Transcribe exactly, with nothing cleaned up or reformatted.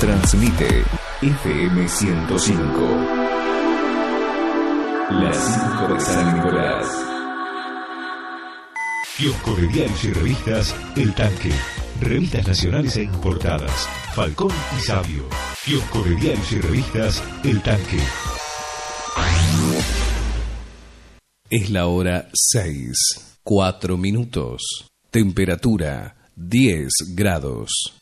Transmite F M ciento cinco. Las cinco de San Nicolás. Kiosco de diarios y revistas El Tanque. Revistas nacionales e importadas. Falcón y Sabio. Kiosco de diarios y revistas El Tanque. Es la hora seis, cuatro minutos. Temperatura diez grados.